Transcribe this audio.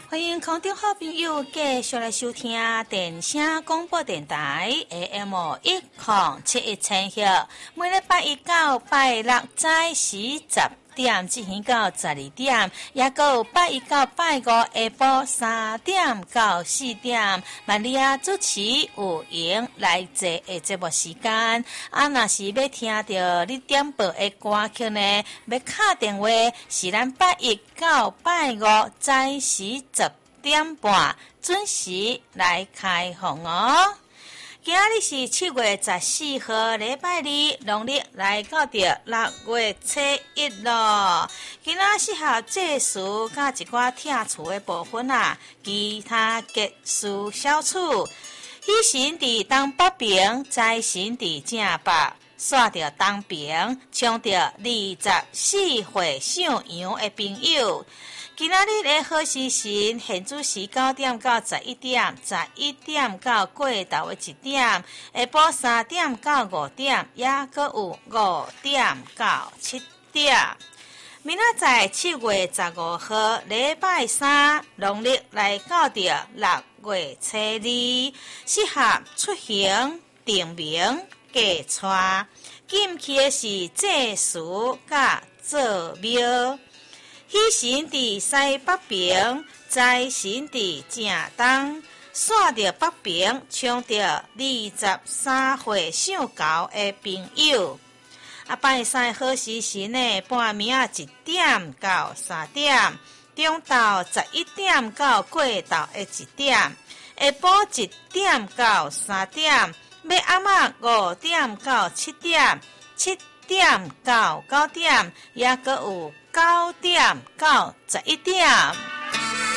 欢迎空中好朋友继续来收听电声广播电台 AM 1071兆，每礼拜一到拜六早时10点进行到12点，也还有拜一到拜五下晡3点到4点，万里啊主持有闲来坐的节目时间。若是要听到你点播的歌曲呢，要打电话是咱拜一到拜五早时10点半准时来开放哦。今日是7月14號禮拜二，農曆來到到6月初一咯。今仔適合祭祀甲一寡拆除的部分其他結束小處。喜神佇東北邊，財神佇正北，煞着東邊，搶着24歲上陽的朋友。今仔日的好時辰，現主時9點到11點，11點到過晝的1點，下晡3點到5點，也閣有5點到7點。明仔載7月15號，禮拜三，農曆來到到6月初2，適合出行、訂名、嫁娶。禁忌的是祭祀甲做廟。喜神佇西北邊，財神佇正東，煞着北邊，搶着23歲上高的朋友。拜三好時辰呢，半暝1點到3點，中晝11點到過晝的1點，下晡1點到3點，尾暗5點到7點，7點到9點，也閣有9點到11點。